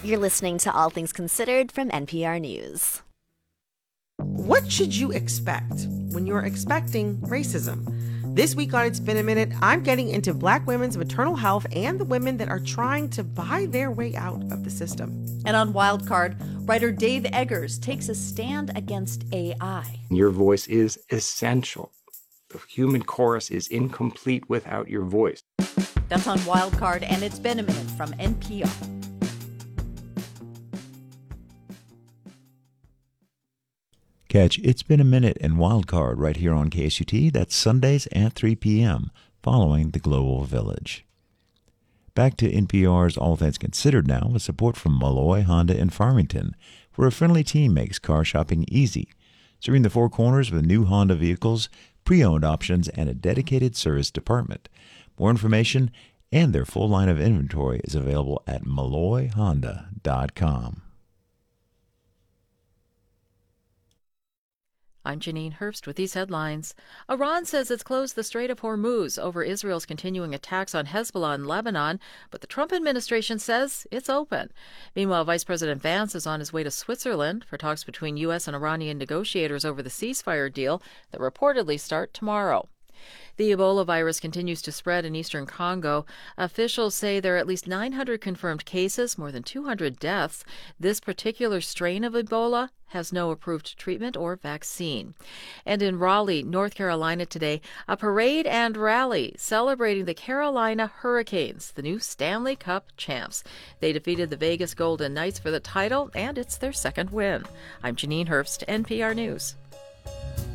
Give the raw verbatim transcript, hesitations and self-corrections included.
You're listening to All Things Considered from N P R News. What should you expect when you're expecting racism? This week on It's Been a Minute, I'm getting into Black women's maternal health and the women that are trying to buy their way out of the system. And on Wildcard, writer Dave Eggers takes a stand against A I. Your voice is essential. The human chorus is incomplete without your voice. That's on Wildcard, and It's Been a Minute from N P R. Catch It's Been a Minute and Wildcard right here on K S U T. That's Sundays at three p.m. following the Global Village. Back to N P R's All Things Considered now with support from Malloy Honda in Farmington, where a friendly team makes car shopping easy, serving the Four Corners with new Honda vehicles, pre-owned options, and a dedicated service department. More information and their full line of inventory is available at malloy honda dot com. I'm Janine Herbst with these headlines. Iran says it's closed the Strait of Hormuz over Israel's continuing attacks on Hezbollah in Lebanon, but the Trump administration says it's open. Meanwhile, Vice President Vance is on his way to Switzerland for talks between U S and Iranian negotiators over the ceasefire deal that reportedly start tomorrow. The Ebola virus continues to spread in eastern Congo. Officials say there are at least nine hundred confirmed cases, more than two hundred deaths. This particular strain of Ebola has no approved treatment or vaccine. And in Raleigh, North Carolina today, a parade and rally celebrating the Carolina Hurricanes, the new Stanley Cup champs. They defeated the Vegas Golden Knights for the title, and it's their second win. I'm Janine Herbst, N P R News.